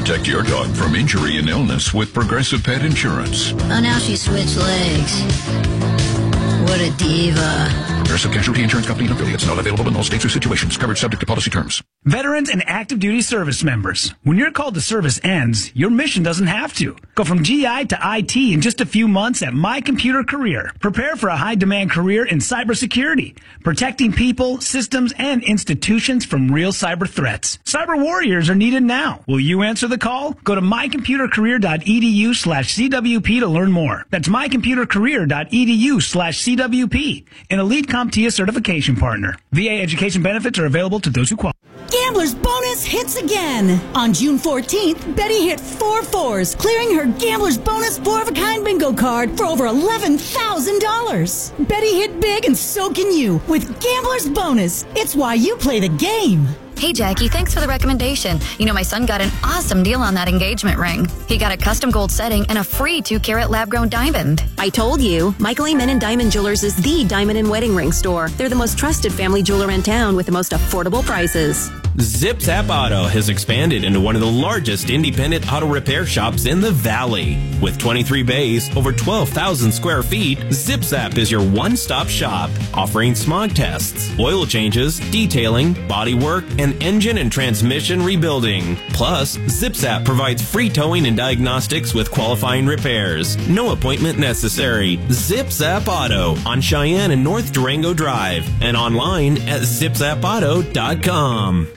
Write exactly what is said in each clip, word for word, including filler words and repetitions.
Protect your dog from injury and illness with Progressive Pet Insurance. Oh, now she switched legs. What a diva. Progressive Casualty Insurance Company and affiliates. Not available in all states or situations. Coverage subject to policy terms. Veterans and active duty service members. When your call to service ends, your mission doesn't have to. Go from G I to I T in just a few months at My Computer Career. Prepare for a high-demand career in cybersecurity, protecting people, systems, and institutions from real cyber threats. Cyber warriors are needed now. Will you answer the call? Go to mycomputercareer.edu slash CWP to learn more. That's mycomputercareer.edu slash CWP, an Elite CompTIA certification partner. V A education benefits are available to those who qualify. Gambler's Bonus hits again. On June fourteenth, Betty hit four fours, clearing her Gambler's Bonus four-of-a-kind bingo card for over eleven thousand dollars. Betty hit big and so can you with Gambler's Bonus. It's why you play the game. Hey, Jackie, thanks for the recommendation. You know, my son got an awesome deal on that engagement ring. He got a custom gold setting and a free two-carat lab-grown diamond. I told you, Michael Amen Diamond Jewelers is the diamond and wedding ring store. They're the most trusted family jeweler in town with the most affordable prices. Zip Zap Auto has expanded into one of the largest independent auto repair shops in the Valley. With twenty-three bays, over twelve thousand square feet, Zip Zap is your one-stop shop, offering smog tests, oil changes, detailing, body work, and engine and transmission rebuilding. Plus, Zip Zap provides free towing and diagnostics with qualifying repairs. No appointment necessary. Zip Zap Auto on Cheyenne and North Durango Drive and online at zip zap auto dot com.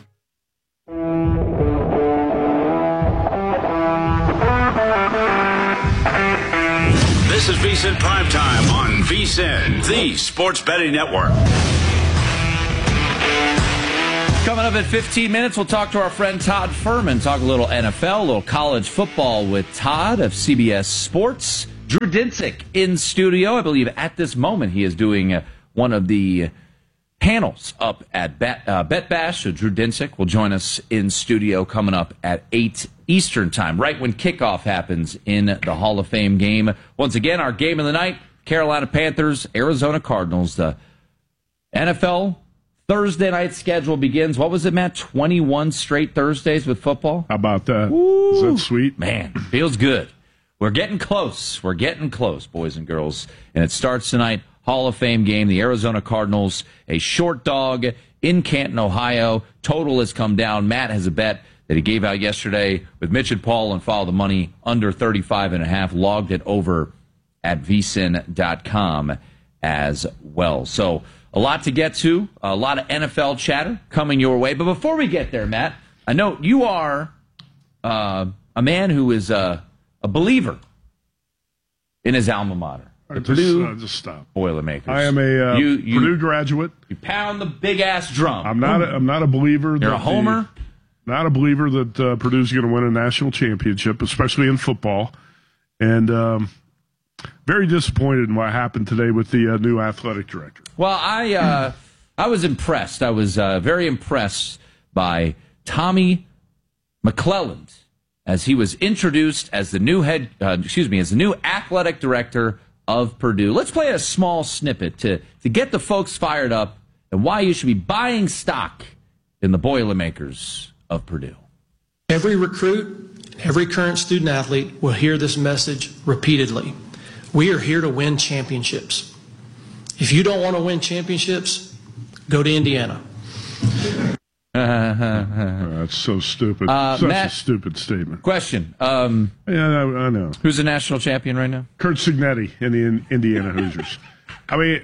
This is VSiN Primetime on VSiN, the Sports Betting Network. Coming up in fifteen minutes, we'll talk to our friend Todd Furman, talk a little N F L, a little college football with Todd of C B S Sports. Drew Dinsick in studio. I believe at this moment he is doing uh, one of the panels up at Bet, uh, Bet Bash. So Drew Dinsick will join us in studio coming up at eight Eastern time, right when kickoff happens in the Hall of Fame game. Once again, our game of the night, Carolina Panthers, Arizona Cardinals. The N F L Thursday night schedule begins. What was it, Matt? twenty-one straight Thursdays with football? How about that? Woo. Is that sweet? Man, feels good. We're getting close. We're getting close, boys and girls. And it starts tonight, Hall of Fame game, the Arizona Cardinals, a short dog in Canton, Ohio. Total has come down. Matt has a bet that he gave out yesterday with Mitch and Paul and Follow the Money under thirty-five and a half. Logged it over at V S I N dot com as well. So a lot to get to, a lot of N F L chatter coming your way. But before we get there, Matt, I know you are uh, a man who is uh, a believer in his alma mater. The just, Purdue uh, just stop. Boilermakers. I am a uh, you, you, Purdue graduate. You pound the big ass drum. I'm not. A, I'm not a believer. You're that a homer. The, not a believer that uh, Purdue's going to win a national championship, especially in football. And um, very disappointed in what happened today with the uh, new athletic director. Well, I uh, I was impressed. I was uh, very impressed by Tommy McClelland as he was introduced as the new head. Uh, excuse me, as the new athletic director of Purdue. Let's play a small snippet to to get the folks fired up and why you should be buying stock in the Boilermakers of Purdue. Every recruit, every current student athlete will hear this message repeatedly. We are here to win championships. If you don't want to win championships, go to Indiana. Oh, that's so stupid. Uh, Such Matt, a stupid statement. Question. Um, yeah, I, I know. Who's the national champion right now? Kurt Cignetti in the Indiana Hoosiers. I mean,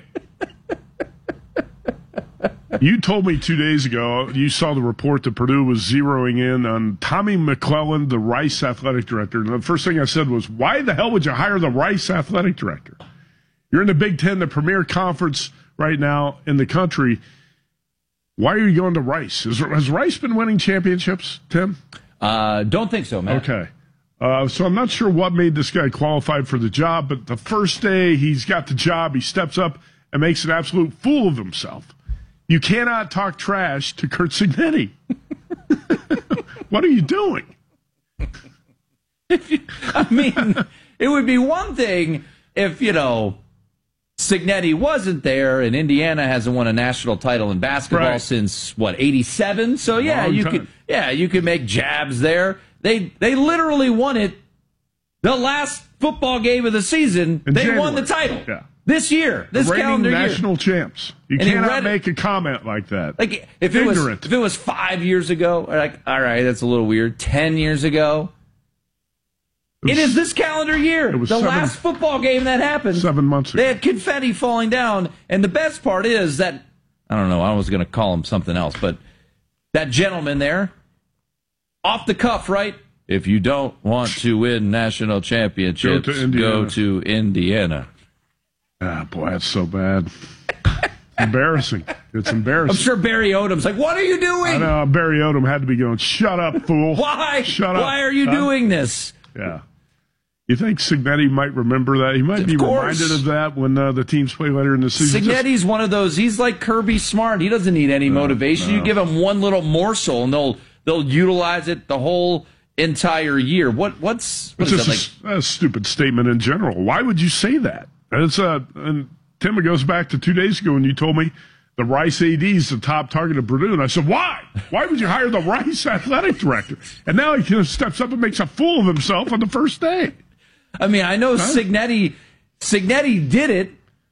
you told me two days ago, you saw the report that Purdue was zeroing in on Tommy McClelland, the Rice athletic director. And the first thing I said was, why the hell would you hire the Rice athletic director? You're in the Big Ten, the premier conference right now in the country. Why are you going to Rice? Is, has Rice been winning championships, Tim? Uh, don't think so, Matt. Okay. Uh, so I'm not sure what made this guy qualified for the job, but the first day he's got the job, he steps up and makes an absolute fool of himself. You cannot talk trash to Kurt Cignetti. What are you doing? I mean, it would be one thing if, you know, Signetti wasn't there, and Indiana hasn't won a national title in basketball Right. since what eighty-seven. So yeah, Long you time. could yeah you could make jabs there. They they literally won it the last football game of the season. In they won the January. title Yeah. this year, this Reigning calendar year. national champs. You And he cannot read it- make a comment like that. Like if it was Ignorant. if it was five years ago, like all right, that's a little weird. Ten years ago, It was- it is this calendar year. it was The seven- last football game that happened. Seven months ago. They had confetti falling down, and the best part is that I don't know. I was going to call him something else, but that gentleman there, off the cuff, right? If you don't want to win national championships, Go to Indiana. go to Indiana. Ah, boy, that's so bad. Embarrassing. It's embarrassing. I'm sure Barry Odom's like, "What are you doing? I know Barry Odom had to be going, shut up, fool. Why? Shut up. Why are you Huh? doing this?" Yeah. You think Signetti might remember that? He might Of be course. reminded of that when uh, the teams play later in the season. Just- Signetti's one of those. He's like Kirby Smart. He doesn't need any motivation. no. You give him one little morsel, and they'll they'll utilize it the whole entire year. What what's what It's is just that like? a, a stupid statement in general. Why would you say that? And it's uh, and Tim, it goes back to two days ago when you told me the Rice A D is the top target of Purdue, and I said, why? Why would you hire the Rice athletic director? And now he just steps up and makes a fool of himself on the first day. I mean, I know Huh? Signetti Signetti did it,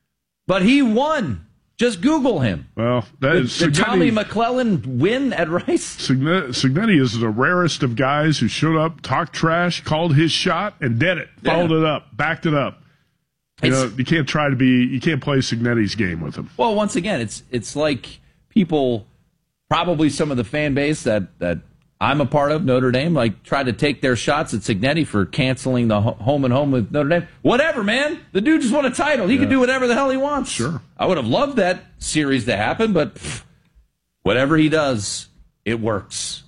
but he won. Just Google him. Well, that Did, is did Tommy Signetti- McClellan win at Rice? Signet- Signetti is the rarest of guys who showed up, talked trash, called his shot, and did it. Followed Yeah. it up, backed it up. You It's- know, you can't try to be, you can't play Signetti's game with him. Well, once again, it's it's like people, probably some of the fan base that, that I'm a part of, Notre Dame, like try to take their shots at Signetti for canceling the ho- home and home with Notre Dame. Whatever, man. The dude just won a title. He can do whatever the hell he wants. Sure. I would have loved that series to happen, but pff, whatever he does, it works.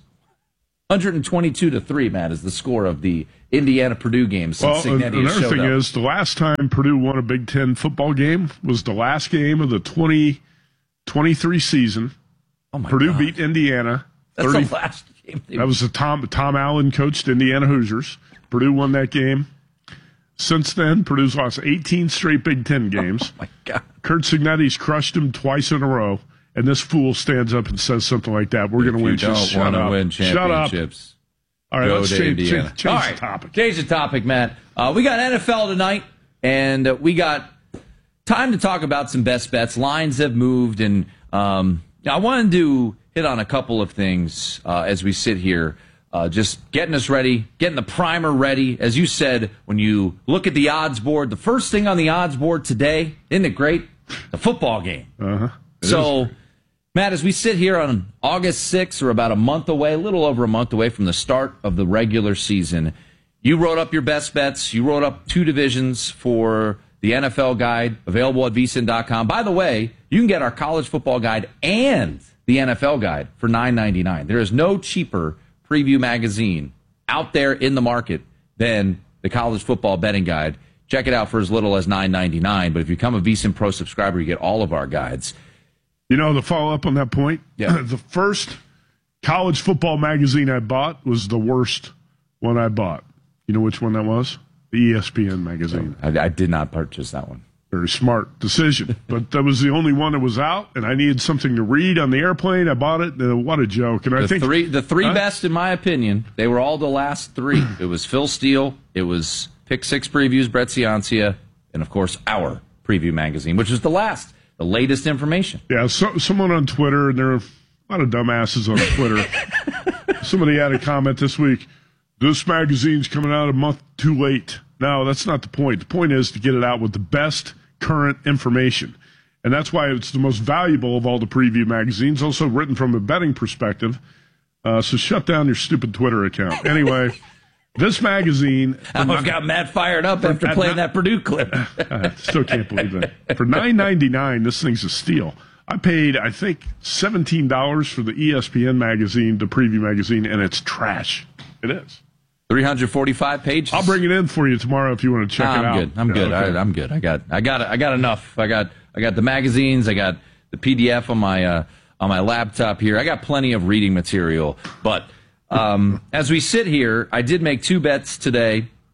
one twenty-two to three, Matt, is the score of the Indiana Purdue game since Well, an- Signetti has another showed thing up. is, the last time Purdue won a Big Ten football game was the last game of the twenty twenty-three season. Oh my Purdue God. beat Indiana. That's thirty the last game. They That was the Tom Tom Allen coached Indiana Hoosiers. Purdue won that game. Since then, Purdue's lost eighteen straight Big Ten games. Oh my God. Kurt Signetti's crushed him twice in a row, and this fool stands up and says something like that. We're going to If win. you don't Just shut want to up. win Shut up. championships. All right, Go let's to change, Indiana. change, change All the right, topic. Change the topic, Matt. Uh, we got N F L tonight, and uh, we got time to talk about some best bets. Lines have moved, and um, I wanted to hit on a couple of things uh, as we sit here, uh, just getting us ready, getting the primer ready. As you said, when you look at the odds board, the first thing on the odds board today, isn't it great? The football game. Uh-huh. It So, is. Matt, as we sit here on August sixth, or about a month away, a little over a month away from the start of the regular season, you wrote up your best bets. You wrote up two divisions for the N F L guide, available at v sin dot com. By the way, you can get our college football guide and the N F L guide for nine ninety-nine. There is no cheaper preview magazine out there in the market than the college football betting guide. Check it out for as little as nine ninety-nine. But if you become a V S I N Pro subscriber, you get all of our guides. You know, to follow up on that point, Yeah. the first college football magazine I bought was the worst one I bought. You know which one that was? The E S P N magazine. I, I did not purchase that one. Very smart decision. But that was the only one that was out, and I needed something to read on the airplane. I bought it. And what a joke. And I The think three, the three Huh? best, in my opinion, they were all the last three. It was Phil Steele, it was Pick Six Previews, Brett Ciancia, and of course our preview magazine, which is the last, the latest information. Yeah, so, someone on Twitter, and there are a lot of dumbasses on Twitter. Somebody had a comment this week. This magazine's coming out a month too late. No, that's not the point. The point is to get it out with the best current information. And that's why it's the most valuable of all the preview magazines, also written from a betting perspective. Uh, so shut down your stupid Twitter account. Anyway, this magazine... I almost got Matt fired up after at playing not- that Purdue clip. I still can't believe that. For nine ninety-nine, this thing's a steal. I paid, I think, seventeen dollars for the E S P N magazine, the preview magazine, and it's trash. It is. three hundred forty-five pages. I'll bring it in for you tomorrow if you want to check Nah, it out. I'm good. I'm good. Yeah, okay. I, I'm good. I got. I got. I got enough. I got. I got the magazines. I got the P D F on my uh, on my laptop here. I got plenty of reading material. But um, as we sit here, I did make two bets today.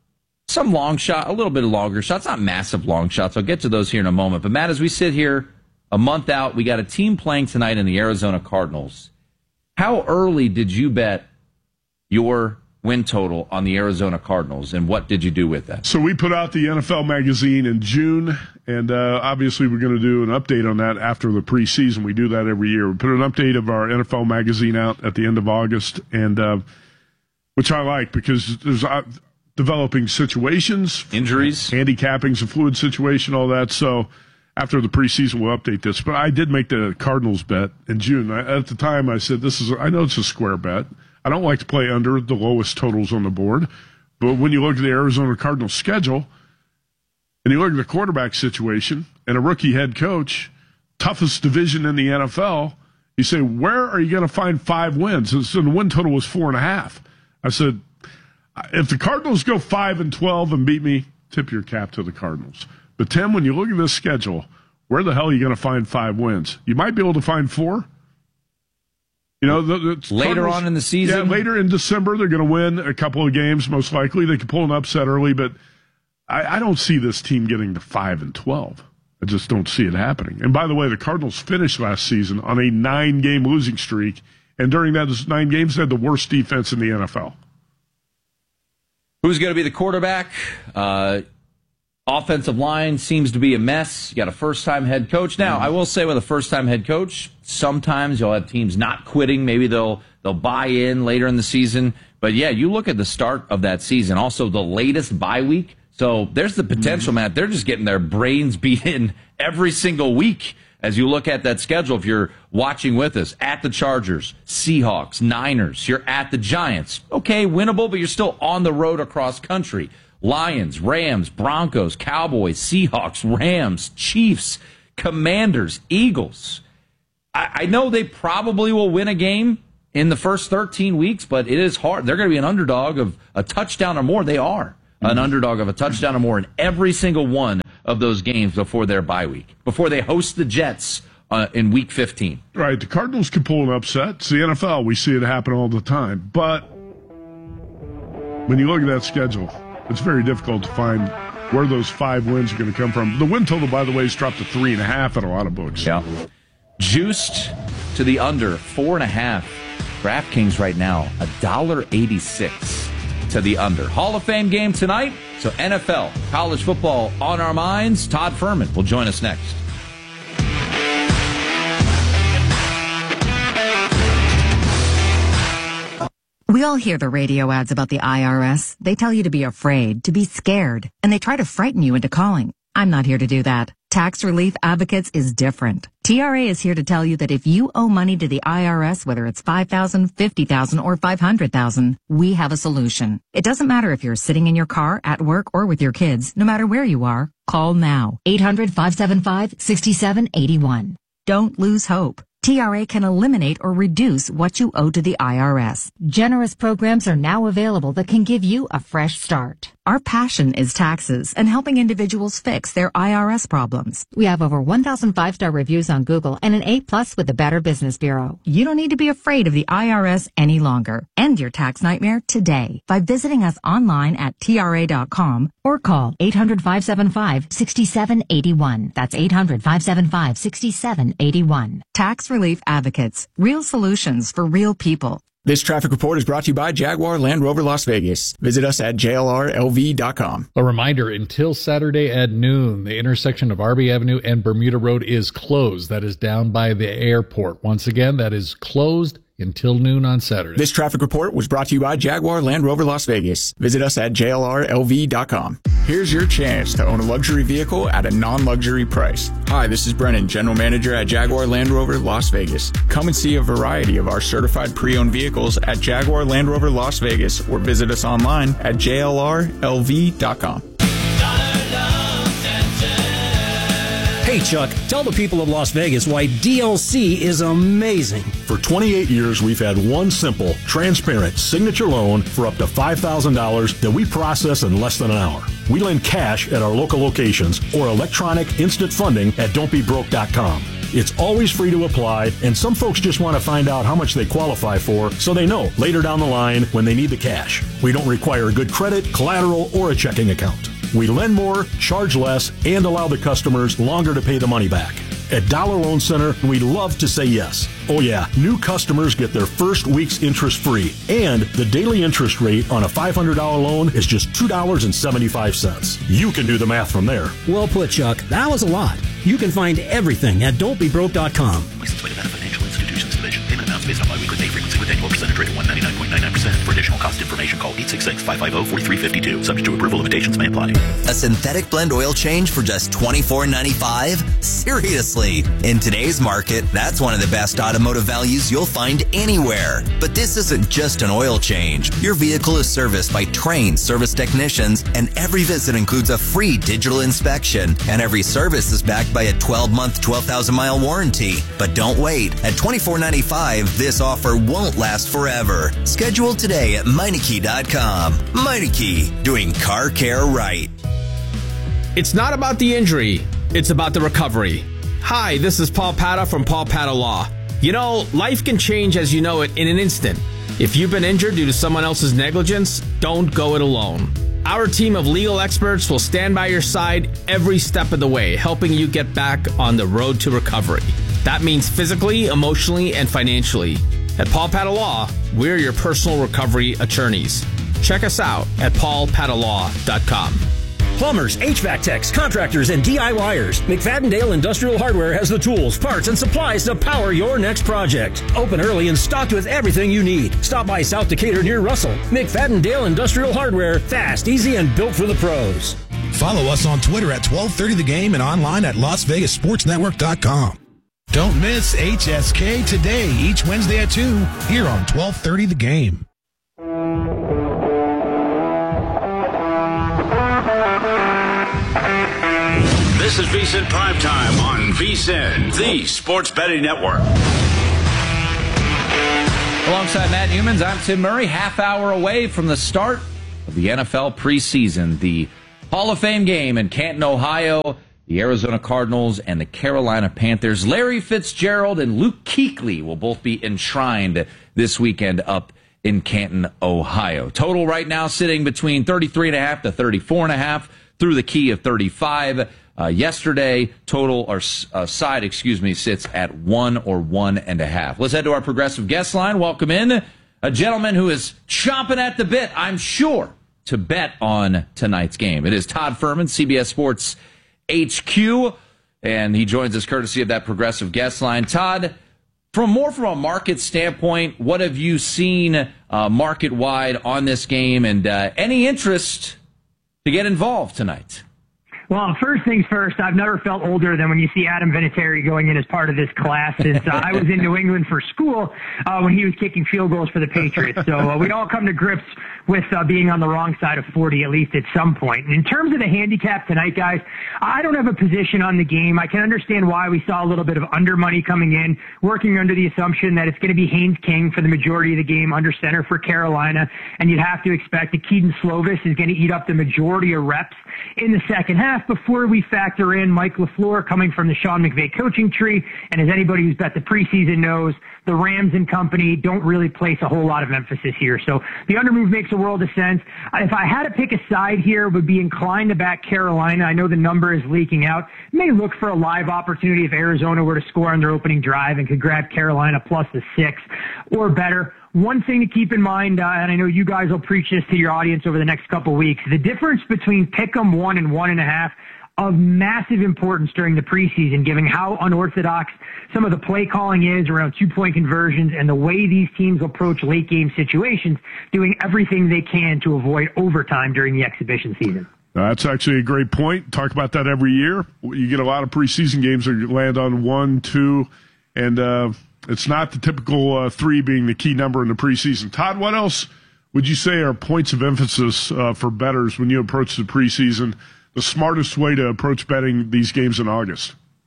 some long shot, a little bit of longer shots, not massive long shots. I'll get to those here in a moment. But, Matt, as we sit here a month out, we got a team playing tonight in the Arizona Cardinals. How early did you bet your win total on the Arizona Cardinals, and what did you do with that? So we put out the N F L magazine in June, and uh, obviously we're going to do an update on that after the preseason. We do that every year. We put an update of our N F L magazine out at the end of August, and uh, which I like because there's uh, developing situations, injuries, handicapping's a fluid situation, all that. So after the preseason, we'll update this. But I did make the Cardinals bet in June. I, at the time, I said, "This is. I know it's a square bet. I don't like to play under the lowest totals on the board." But when you look at the Arizona Cardinals schedule and you look at the quarterback situation and a rookie head coach, toughest division in the N F L, you say, where are you going to find five wins? And so the win total was four and a half. I said, if the Cardinals go five and twelve and beat me, tip your cap to the Cardinals. But Tim, when you look at this schedule, where the hell are you going to find five wins? You might be able to find four. You know, the, the later on in the season? Yeah, later in December, they're going to win a couple of games, most likely. They could pull an upset early, but I, I don't see this team getting to five and twelve. I just don't see it happening. And by the way, the Cardinals finished last season on a nine-game losing streak, and during those nine games, they had the worst defense in the N F L. Who's going to be the quarterback? Uh, offensive line seems to be a mess. You got a first-time head coach. Now, I will say with a first-time head coach, sometimes you'll have teams not quitting. Maybe they'll they'll buy in later in the season. But, yeah, you look at the start of that season, also the latest bye week. So there's the potential, Matt. They're just getting their brains beat in every single week as you look at that schedule. If you're watching with us, at the Chargers, Seahawks, Niners, you're at the Giants. Okay, winnable, but you're still on the road across country. Lions, Rams, Broncos, Cowboys, Seahawks, Rams, Chiefs, Commanders, Eagles. I, I know they probably will win a game in the first thirteen weeks, but it is hard. They're going to be an underdog of a touchdown or more. They are an underdog of a touchdown or more in every single one of those games before their bye week, before they host the Jets uh, in week fifteen. Right. The Cardinals can pull an upset. It's the N F L. We see it happen all the time. But when you look at that schedule, it's very difficult to find where those five wins are going to come from. The win total, by the way, has dropped to three and a half at a lot of books. Yeah. Juiced to the under, four and a half. DraftKings right now, one dollar eighty-six to the under. Hall of Fame game tonight. So N F L, college football on our minds. Todd Furman will join us next. We all hear the radio ads about the I R S. They tell you to be afraid, to be scared, and they try to frighten you into calling. I'm not here to do that. Tax Relief Advocates is different. T R A is here to tell you that if you owe money to the I R S, whether it's five thousand dollars, fifty thousand dollars, or five hundred thousand dollars, we have a solution. It doesn't matter if you're sitting in your car, at work, or with your kids. No matter where you are, call now. eight hundred, five seven five, six seven eight one. Don't lose hope. T R A can eliminate or reduce what you owe to the I R S. Generous programs are now available that can give you a fresh start. Our passion is taxes and helping individuals fix their I R S problems. We have over one thousand five-star reviews on Google and an A plus with the Better Business Bureau. You don't need to be afraid of the I R S any longer. End your tax nightmare today by visiting us online at T R A dot com or call eight hundred, five seven five, six seven eight one. That's eight hundred, five seven five, six seven eight one. Tax Relief Advocates. Real solutions for real people. This traffic report is brought to you by Jaguar Land Rover Las Vegas. Visit us at J L R L V dot com. A reminder, until Saturday at noon, the intersection of Arby Avenue and Bermuda Road is closed. That is down by the airport. Once again, that is closed until noon on Saturday. This traffic report was brought to you by Jaguar Land Rover Las Vegas. Visit us at J L R L V dot com. Here's your chance to own a luxury vehicle at a non-luxury price. Hi, this is Brennan, General Manager at Jaguar Land Rover Las Vegas. Come and see a variety of our certified pre-owned vehicles at Jaguar Land Rover Las Vegas or visit us online at J L R L V dot com. Hey, Chuck, tell the people of Las Vegas why D L C is amazing. For twenty-eight years, we've had one simple, transparent signature loan for up to five thousand dollars that we process in less than an hour. We lend cash at our local locations or electronic instant funding at don't be broke dot com. It's always free to apply, and some folks just want to find out how much they qualify for so they know later down the line when they need the cash. We don't require good credit, collateral, or a checking account. We lend more, charge less, and allow the customers longer to pay the money back. At Dollar Loan Center, we love to say yes. Oh yeah, new customers get their first week's interest free, and the daily interest rate on a five hundred dollars loan is just two dollars and seventy-five cents. You can do the math from there. Well put, Chuck. That was a lot. You can find everything at don't be broke dot com. License plate of Financial Institutions Division. Payment amounts based on biweekly pay frequency with annual percentage rate of one ninety-nine point nine nine percent. For additional cost information, call eight six six, five five zero, four three five two. Subject to approval, limitations may apply. A synthetic blend oil change for just twenty-four ninety-five? Seriously. In today's market, that's one of the best automotive values you'll find anywhere. But this isn't just an oil change. Your vehicle is serviced by trained service technicians, and every visit includes a free digital inspection, and every service is backed by a twelve-month, twelve thousand mile warranty. But don't wait. At twenty-four ninety-five, this offer won't last forever. Schedule today at Meineke dot com. Meineke, doing car care right. It's not about the injury. It's about the recovery. Hi, this is Paul Pata from Paul Pata Law. You know, life can change as you know it in an instant. If you've been injured due to someone else's negligence, don't go it alone. Our team of legal experts will stand by your side every step of the way, helping you get back on the road to recovery. That means physically, emotionally, and financially. At Paul Pata Law, we're your personal recovery attorneys. Check us out at paul pata law dot com. Plumbers, H V A C techs, contractors, and DIYers. McFadden-Dale Industrial Hardware has the tools, parts, and supplies to power your next project. Open early and stocked with everything you need. Stop by South Decatur near Russell. McFadden-Dale Industrial Hardware. Fast, easy, and built for the pros. Follow us on Twitter at twelve thirty The Game and online at las vegas sports network dot com. Don't miss H S K Today each Wednesday at two here on twelve thirty The Game. This is VSiN Primetime on VSiN, the Sports Betting Network. Alongside Matt Humans, I'm Tim Murray, half hour away from the start of the N F L preseason. The Hall of Fame game in Canton, Ohio, the Arizona Cardinals and the Carolina Panthers. Larry Fitzgerald and Luke Kuechly will both be enshrined this weekend up in Canton, Ohio. Total right now sitting between thirty-three and a half to thirty-four and a half through the key of thirty-five. Uh, yesterday, total or uh, side, excuse me, sits at one or one and a half. Let's head to our progressive guest line. Welcome in a gentleman who is chomping at the bit, I'm sure, to bet on tonight's game. It is Todd Fuhrman, C B S Sports H Q, and he joins us courtesy of that progressive guest line. Todd, from more from a market standpoint, what have you seen uh, market-wide on this game, and uh, any interest to get involved tonight? Well, first things first, I've never felt older than when you see Adam Vinatieri going in as part of this class. Since uh, I was in New England for school uh, when he was kicking field goals for the Patriots. So uh, we all come to grips with uh, being on the wrong side of forty, at least at some point. And in terms of the handicap tonight, guys, I don't have a position on the game. I can understand why we saw a little bit of under money coming in, working under the assumption that it's going to be Haynes King for the majority of the game under center for Carolina. And you'd have to expect that Keaton Slovis is going to eat up the majority of reps in the second half before we factor in Mike LaFleur coming from the Sean McVay coaching tree. And as anybody who's bet the preseason knows, the Rams and company don't really place a whole lot of emphasis here. So the under move makes a world of sense. If I had to pick a side here, would be inclined to back Carolina. I know the number is leaking out. May look for a live opportunity if Arizona were to score on their opening drive and could grab Carolina plus the six or better. One thing to keep in mind, uh, and I know you guys will preach this to your audience over the next couple weeks, the difference between pick'em one and one and a half of massive importance during the preseason, given how unorthodox some of the play calling is around two-point conversions and the way these teams approach late-game situations, doing everything they can to avoid overtime during the exhibition season. That's actually a great point. Talk about that every year. You get a lot of preseason games that land on one, two, and uh, it's not the typical uh, three being the key number in the preseason. Todd, what else would you say are points of emphasis uh, for bettors when you approach the preseason? The smartest way to approach betting these games in August?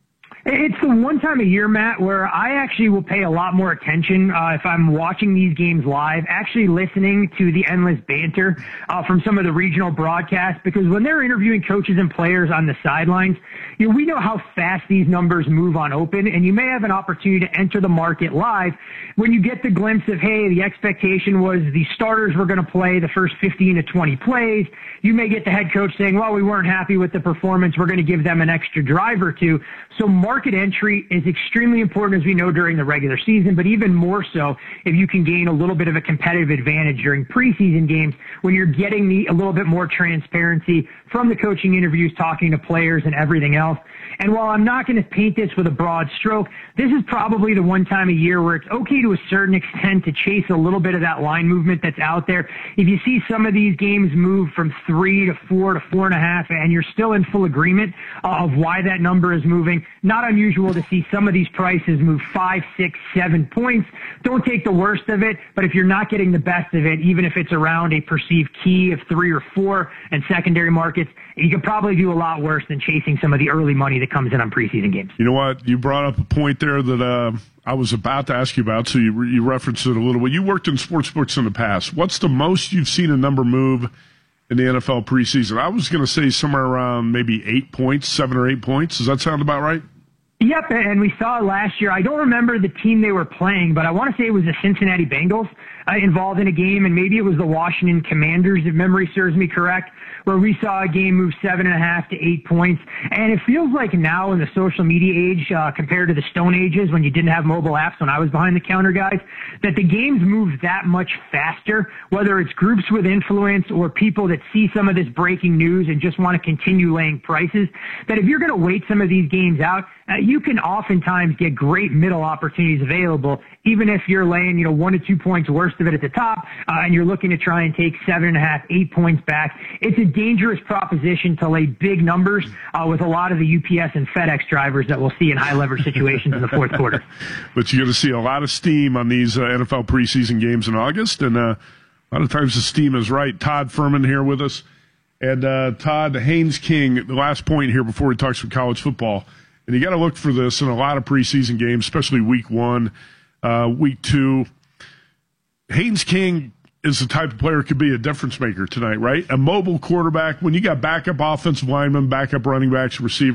It's the one time a year, Matt, where I actually will pay a lot more attention uh, if I'm watching these games live, actually listening to the endless banter uh, from some of the regional broadcasts, because when they're interviewing coaches and players on the sidelines, you know, we know how fast these numbers move on open, and you may have an opportunity to enter the market live when you get the glimpse of, hey, the expectation was the starters were going to play the first fifteen to twenty plays. You may get the head coach saying, well, we weren't happy with the performance. We're going to give them an extra drive or two. So market entry is extremely important, as we know, during the regular season, but even more so if you can gain a little bit of a competitive advantage during preseason games when you're getting the, a little bit more transparency from the coaching interviews, talking to players and everything else. And while I'm not going to paint this with a broad stroke, this is probably the one time a year where it's okay to a certain extent to chase a little bit of that line movement that's out there. If you see some of these games move from three to four to four and a half, and you're still in full agreement of why that number is moving, not unusual to see some of these prices move five, six, seven points. Don't take the worst of it, but if you're not getting the best of it, even if it's around a perceived key of three or four and secondary markets, you could probably do a lot worse than chasing some of the early money that comes in on preseason games. You know what? You brought up a point there that uh, I was about to ask you about, so you, you referenced it a little bit. You worked in sports books in the past. What's the most you've seen a number move in the N F L preseason? I was going to say somewhere around maybe eight points, seven or eight points. Does that sound about right? Yep, and we saw it last year. I don't remember the team they were playing, but I want to say it was the Cincinnati Bengals uh, involved in a game, and maybe it was the Washington Commanders, if memory serves me correct, where we saw a game move seven and a half to eight points. And it feels like now in the social media age, uh, compared to the Stone Ages when you didn't have mobile apps, when I was behind the counter, guys, that the games move that much faster, whether it's groups with influence or people that see some of this breaking news and just want to continue laying prices, that if you're going to wait some of these games out, uh, you can oftentimes get great middle opportunities available, even if you're laying, you know, one to two points worst of it at the top, uh, and you're looking to try and take seven and a half, eight points back. It's a dangerous proposition to lay big numbers uh, with a lot of the U P S and FedEx drivers that we'll see in high leverage situations in the fourth quarter. But you're going to see a lot of steam on these uh, N F L preseason games in August, and uh, a lot of times the steam is right. Todd Fuhrman here with us. And uh, Todd, Haynes King, the last point here before he talks some college football. And you got to look for this in a lot of preseason games, especially week one, uh, week two. Haynes King is the type of player who could be a difference maker tonight, right? A mobile quarterback. When you got backup offensive linemen, backup running backs, receivers,